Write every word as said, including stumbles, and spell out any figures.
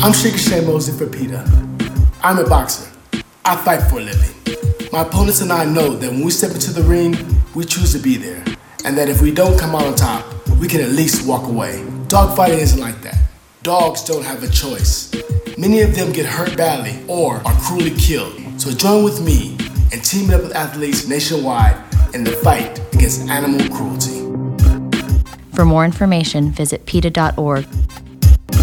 I'm Shaker Shane Mosley for PETA. I'm a boxer. I fight for a living. My opponents and I know that when we step into the ring, we choose to be there. And that if we don't come out on top, we can at least walk away. Dogfighting isn't like that. Dogs don't have a choice. Many of them get hurt badly or are cruelly killed. So join with me in teaming up with athletes nationwide in the fight against animal cruelty. For more information, visit PETA dot org.